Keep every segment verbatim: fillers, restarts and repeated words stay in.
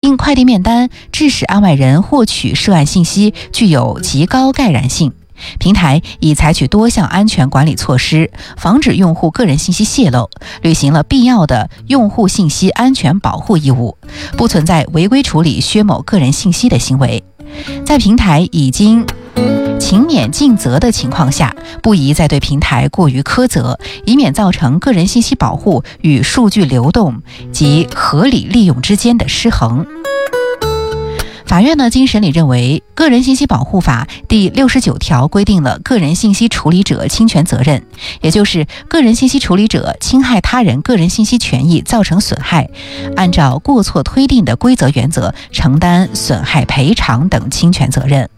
经快递面单致使案外人获取涉案信息具有极高盖然性。平台已采取多项安全管理措施，防止用户个人信息泄露，履行了必要的用户信息安全保护义务，不存在违规处理薛某个人信息的行为。在平台已经勤勉尽责的情况下，不宜再对平台过于苛责，以免造成个人信息保护与数据流动及合理利用之间的失衡。法院呢，经审理认为，《个人信息保护法》第六十九条规定了个人信息处理者侵权责任，也就是个人信息处理者侵害他人个人信息权益造成损害，按照过错推定的规则原则承担损害赔偿等侵权责任。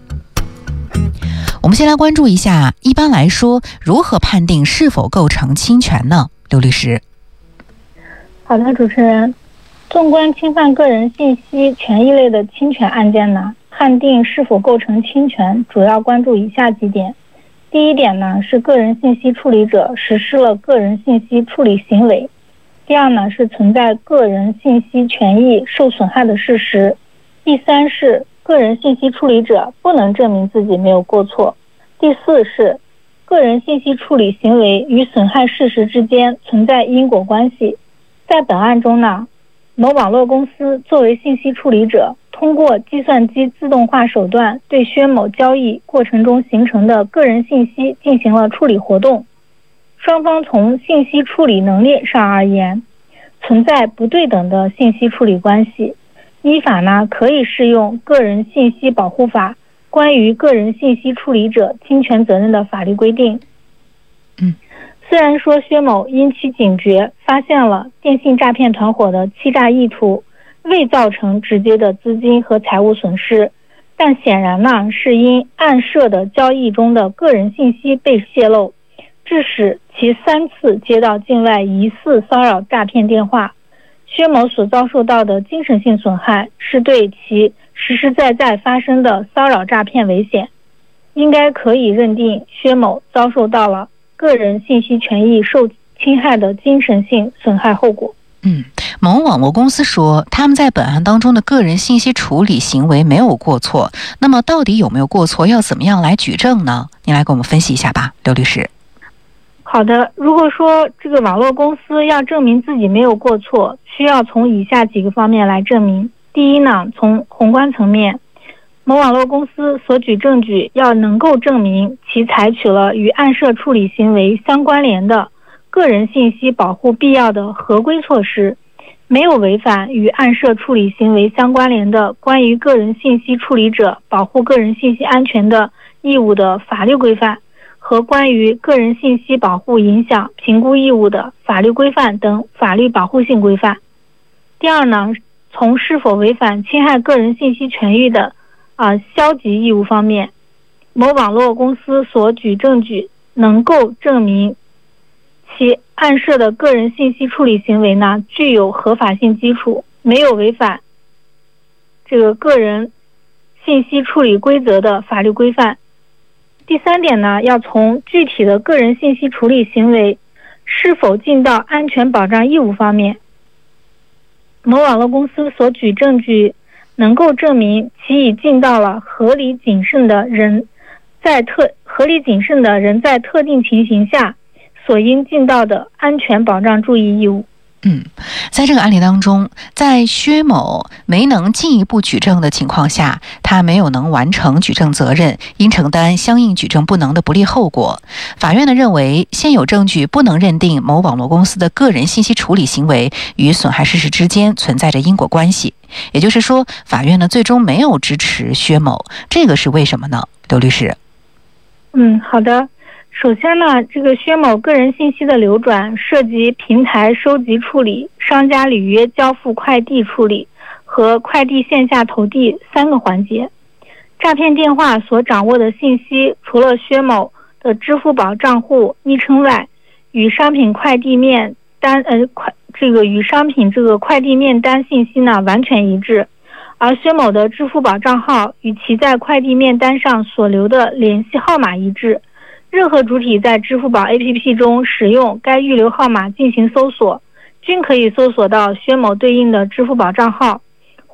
我们先来关注一下，一般来说，如何判定是否构成侵权呢？刘律师。 好的，主持人。纵观侵犯个人信息权益类的侵权案件呢，判定是否构成侵权，主要关注以下几点。第一点呢，是个人信息处理者实施了个人信息处理行为。第二呢，是存在个人信息权益受损害的事实。第三是个人信息处理者不能证明自己没有过错。第四是个人信息处理行为与损害事实之间存在因果关系。在本案中呢，某网络公司作为信息处理者，通过计算机自动化手段对薛某交易过程中形成的个人信息进行了处理活动。双方从信息处理能力上而言，存在不对等的信息处理关系。依法呢，可以适用《个人信息保护法》关于个人信息处理者侵权责任的法律规定。 嗯。 虽然说薛某因其警觉发现了电信诈骗团伙的欺诈意图，未造成直接的资金和财务损失，但显然呢是因暗设的交易中的个人信息被泄露，致使其三次接到境外疑似骚扰诈骗电话。薛某所遭受到的精神性损害是对其实实在在发生的骚扰诈骗危险，应该可以认定薛某遭受到了个人信息权益受侵害的精神性损害后果。 嗯，某网络公司说他们在本案当中的个人信息处理行为没有过错，那么到底有没有过错，要怎么样来举证呢？您来给我们分析一下吧，刘律师。 好的，如果说这个网络公司要证明自己没有过错，需要从以下几个方面来证明。第一呢，从宏观层面，某网络公司所举证据要能够证明其采取了与暗设处理行为相关联的个人信息保护必要的合规措施，没有违反与暗设处理行为相关联的关于个人信息处理者保护个人信息安全的义务的法律规范和关于个人信息保护影响评估义务的法律规范等法律保护性规范。第二呢，从是否违反侵害个人信息权益的啊，消极义务方面，某网络公司所举证据能够证明其暗设的个人信息处理行为呢具有合法性基础，没有违反这个个人信息处理规则的法律规范。第三点呢，要从具体的个人信息处理行为是否尽到安全保障义务方面，某网络公司所举证据能够证明其已尽到了合理谨慎的人在特合理谨慎的人在特定情形下所应尽到的安全保障注意义务。 嗯，在这个案例当中，在薛某没能进一步举证的情况下，他没有能完成举证责任，应承担相应举证不能的不利后果。法院呢认为，现有证据不能认定某网络公司的个人信息处理行为与损害事实之间存在着因果关系。也就是说，法院呢最终没有支持薛某，这个是为什么呢？刘律师。 嗯，好的。首先呢，这个薛某个人信息的流转涉及平台收集处理、商家履约交付快递处理和快递线下投递三个环节。诈骗电话所掌握的信息，除了薛某的支付宝账户昵称外，与商品快递面单呃快这个与商品这个快递面单信息呢完全一致，而薛某的支付宝账号与其在快递面单上所留的联系号码一致。任何主体在支付宝 A P P 中使用该预留号码进行搜索，均可以搜索到薛某对应的支付宝账号，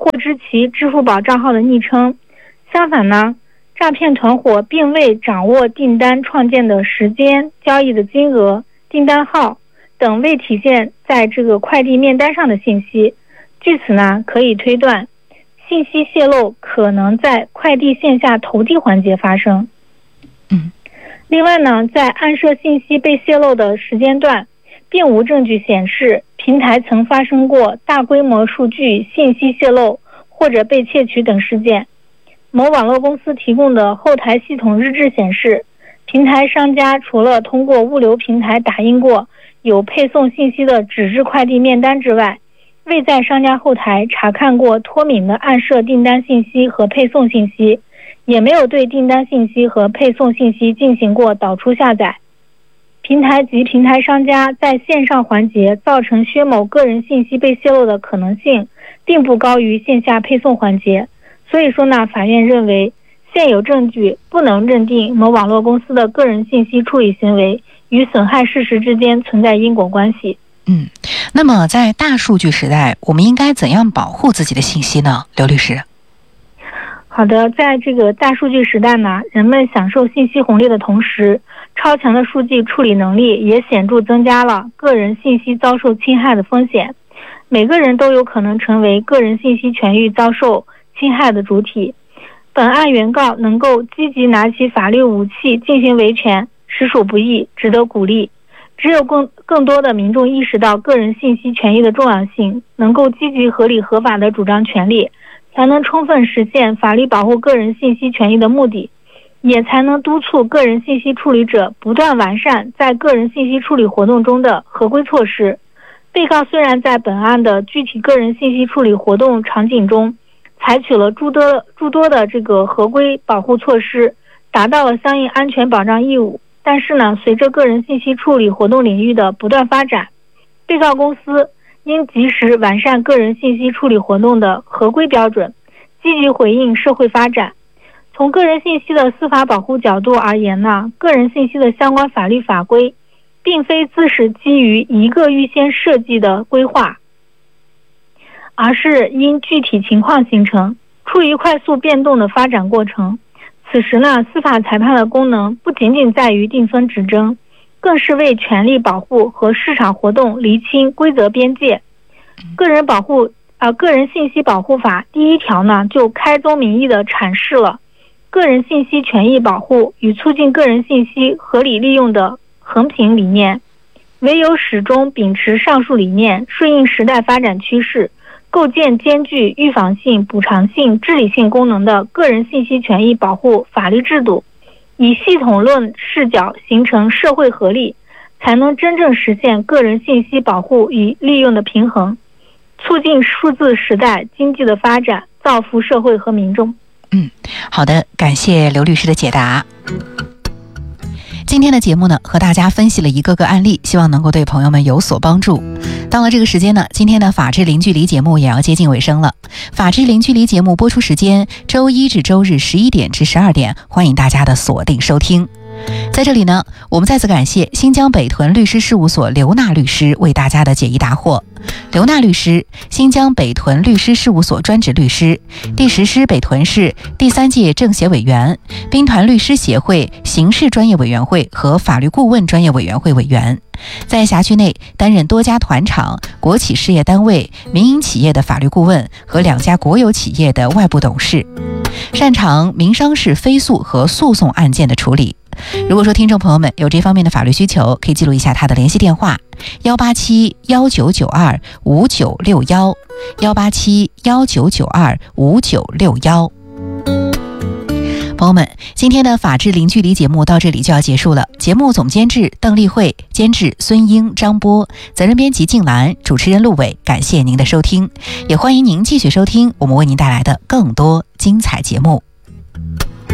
获知其支付宝账号的昵称。相反呢，诈骗团伙并未掌握订单创建的时间、交易的金额、订单号等未体现在这个快递面单上的信息。据此呢，可以推断信息泄露可能在快递线下投递环节发生。 嗯， 另外呢，在暗设信息被泄露的时间段，并无证据显示平台曾发生过大规模数据信息泄露或者被窃取等事件。某网络公司提供的后台系统日志显示，平台商家除了通过物流平台打印过有配送信息的纸质快递面单之外，未在商家后台查看过脱敏的暗设订单信息和配送信息，也没有对订单信息和配送信息进行过导出下载。平台及平台商家在线上环节造成薛某个人信息被泄露的可能性，并不高于线下配送环节。所以说呢，法院认为现有证据不能认定某网络公司的个人信息处理行为与损害事实之间存在因果关系。 嗯，那么在大数据时代，我们应该怎样保护自己的信息呢？刘律师。 好的，在这个大数据时代呢，人们享受信息红利的同时，超强的数据处理能力也显著增加了个人信息遭受侵害的风险。每个人都有可能成为个人信息权益遭受侵害的主体。本案原告能够积极拿起法律武器进行维权，实属不易，值得鼓励。只有更更多的民众意识到个人信息权益的重要性，能够积极合理合法的主张权利，才能充分实现法律保护个人信息权益的目的，也才能督促个人信息处理者不断完善在个人信息处理活动中的合规措施。被告虽然在本案的具体个人信息处理活动场景中采取了诸多诸多的这个合规保护措施，达到了相应安全保障义务，但是呢，随着个人信息处理活动领域的不断发展，被告公司应及时完善个人信息处理活动的合规标准，积极回应社会发展。从个人信息的司法保护角度而言呢，个人信息的相关法律法规并非自是基于一个预先设计的规划，而是因具体情况形成，处于快速变动的发展过程。此时呢，司法裁判的功能不仅仅在于定分指征，更是为权利保护和市场活动厘清规则边界。个人保护呃，个人信息保护法第一条呢，就开宗明义地阐释了个人信息权益保护与促进个人信息合理利用的衡平理念。唯有始终秉持上述理念，顺应时代发展趋势，构建兼具预防性、补偿性、治理性功能的个人信息权益保护法律制度，以系统论视角形成社会合力，才能真正实现个人信息保护与利用的平衡，促进数字时代经济的发展，造福社会和民众。 嗯，好的，感谢刘律师的解答。今天的节目呢，和大家分析了一个个案例，希望能够对朋友们有所帮助。到了这个时间呢，今天的法治零距离节目也要接近尾声了。法治零距离节目播出时间周一至周日十一点至十二点，欢迎大家的锁定收听。在这里呢，我们再次感谢新疆北屯律师事务所刘娜律师为大家的解疑答惑。刘娜律师，新疆北屯律师事务所专职律师，第十师北屯市第三届政协委员，兵团律师协会刑事专业委员会和法律顾问专业委员会委员，在辖区内担任多家团厂、国企事业单位、民营企业的法律顾问和两家国有企业的外部董事，擅长民商事非诉和诉讼案件的处理。如果说听众朋友们有这方面的法律需求，可以记录一下他的联系电话：幺八七幺九九二五九六幺，幺八七幺九九二五九六幺。朋友们，今天的法治零距离节目到这里就要结束了。节目总监制邓丽慧，监制孙英、张波，责任编辑静兰，主持人陆伟。感谢您的收听，也欢迎您继续收听我们为您带来的更多精彩节目。